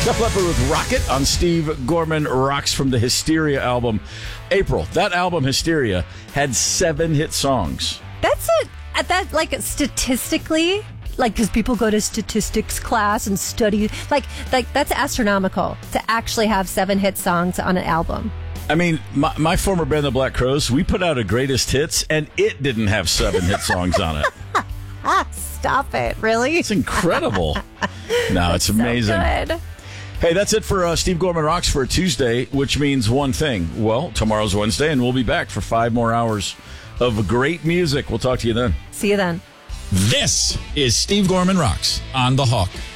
Def Leppard with Rocket on Steve Gorman Rocks from the Hysteria album. April, that album Hysteria had 7 hit songs. That statistically, because people go to statistics class and study, that's astronomical to actually have 7 hit songs on an album. I mean, my former band, the Black Crowes, we put out a greatest hits, and it didn't have 7 hit songs on it. Stop it, really? It's incredible. No, it's amazing. So good. Hey, that's it for Steve Gorman Rocks for a Tuesday, which means one thing. Well, tomorrow's Wednesday, and we'll be back for 5 more hours of great music. We'll talk to you then. See you then. This is Steve Gorman Rocks on The Hawk.